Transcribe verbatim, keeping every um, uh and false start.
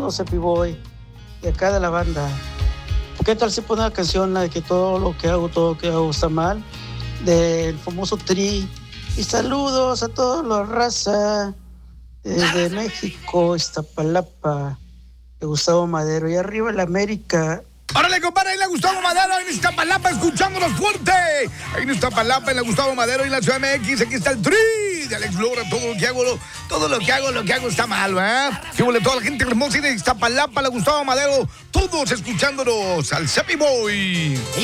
Saludos, Epi Boy, de acá de la banda. ¿Qué tal si pone una canción, la de que todo lo que hago, todo lo que hago está mal? Del famoso Tri. Y saludos a todos los raza desde México, Iztapalapa, de Gustavo Madero. Y arriba el América. ¡Órale, compadre! Ahí le Gustavo Madero, ahí en Iztapalapa, escuchándonos fuerte. Ahí en Iztapalapa, en la Gustavo Madero, y en la Ciudad de M X. Aquí está el Tri de Alex Lora. Todo lo que hago, lo, todo lo que hago, lo que hago está mal, ¿verdad? Qué bueno, toda la gente hermosa de Iztapalapa, la Gustavo Madero, todos escuchándonos al Cepi Boy.